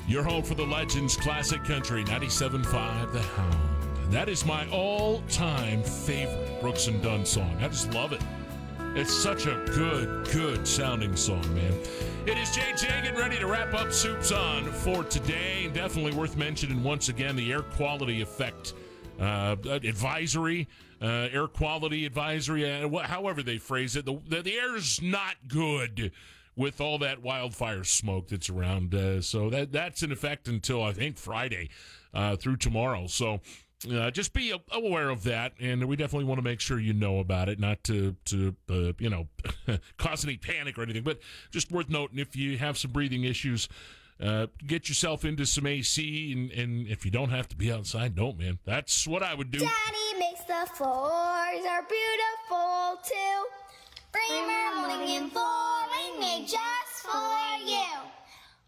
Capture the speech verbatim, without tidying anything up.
Your home for the Legends Classic Country, ninety-seven point five The Hound. That is my all-time favorite Brooks and Dunn song. I just love it. It's such a good, good sounding song, man. It is J J getting ready to wrap up Soup's On for today. Definitely worth mentioning once again the air quality effect uh, advisory, uh, air quality advisory, uh, wh- however they phrase it. The, the, the air's not good with all that wildfire smoke that's around. Uh, so that that's in effect until, I think, Friday uh, through tomorrow. So uh, just be aware of that, and we definitely want to make sure you know about it, not to, to uh, you know, cause any panic or anything, but just worth noting, if you have some breathing issues, uh, get yourself into some A C, and, and if you don't have to be outside, don't, man. That's what I would do. Daddy makes the floors are beautiful, too. Bring morning and flooring made just for you.